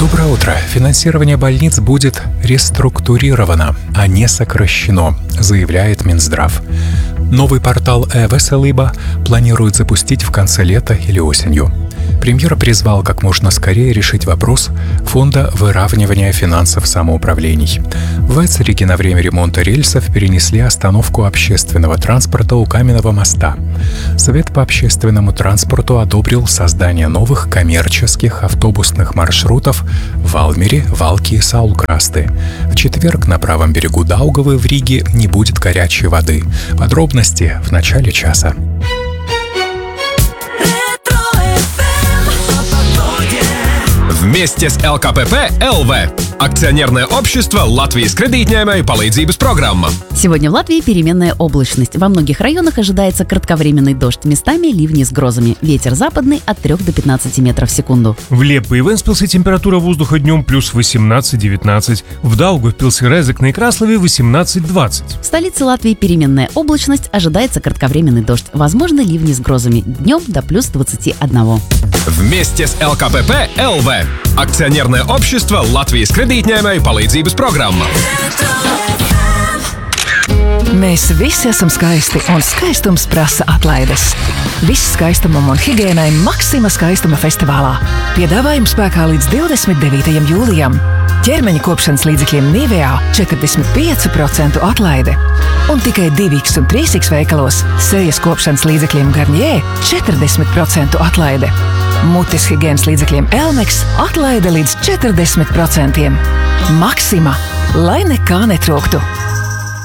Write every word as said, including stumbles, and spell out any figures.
Доброе утро. Финансирование больниц будет реструктурировано, а не сокращено, заявляет Минздрав. Новый портал «Э-Веселиба» планируют запустить в конце лета или осенью. Премьер призвал как можно скорее решить вопрос фонда выравнивания финансов самоуправлений. В Эцерике на время ремонта рельсов перенесли остановку общественного транспорта у Каменного моста. Совет по общественному транспорту одобрил создание новых коммерческих автобусных маршрутов в Валмере, Валки и Саулкрасты. В четверг на правом берегу Даугавы в Риге не будет горячей воды. Подробности в начале часа. Вместе с эл ка пэ пэ эл ви – акционерное общество Латвijas kredītņēmēju palīdzības программа. Сегодня в Латвии переменная облачность. Во многих районах ожидается кратковременный дождь, местами ливни с грозами. Ветер западный от трёх до пятнадцати метров в секунду. В Леппе и Венспилсе температура воздуха днем плюс восемнадцать-девятнадцать. В Даугавпилсе, Резекне и Краслове восемнадцать-двадцать. В столице Латвии переменная облачность, ожидается кратковременный дождь. Возможно, ливни с грозами. Днем до плюс двадцати одного. Вместе с эл ка пэ пэ эл ви – акционерное общество Латвijas kredītņēmēju palīdzības programma. Mēs visi esam skaisti, un skaistums prasa atlaides. Viss skaistumam un higiēnai Maxima skaistuma festivālā. Piedāvājums spēkā līdz divdesmit devītajam jūlijam. Ķermeņa kopšanas līdzekļiem Nivea četrdesmit pieci procenti atlaide. Un tikai divi iks un trīs iks veikalos sejas kopšanas līdzekļiem Garnier četrdesmit procenti atlaide. Mutes higienas līdzekļiem Elmex atlaide līdz četrdesmit procenti. Maxima, lai nekā netrūktu.